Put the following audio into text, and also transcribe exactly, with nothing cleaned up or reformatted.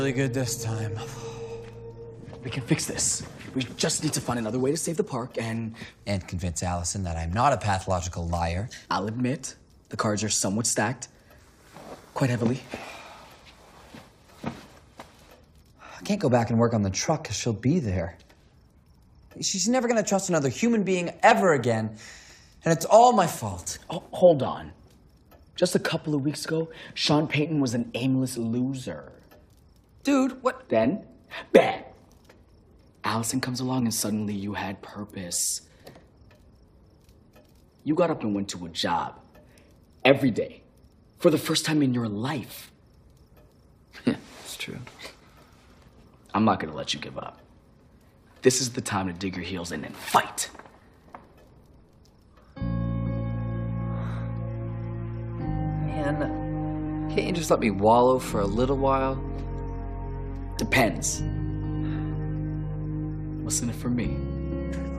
Really good this time. We can fix this. We just need to find another way to save the park and... And convince Allison that I'm not a pathological liar. I'll admit, the cards are somewhat stacked. Quite heavily. I can't go back and work on the truck because she'll be there. She's never gonna trust another human being ever again. And it's all my fault. Oh, hold on. Just a couple of weeks ago, Sean Payton was an aimless loser. Dude, what? Then, bam! Allison comes along and suddenly you had purpose. You got up and went to a job. Every day. For the first time in your life. It's true. I'm not gonna let you give up. This is the time to dig your heels in and fight. Man, can't you just let me wallow for a little while? Depends. What's in it for me?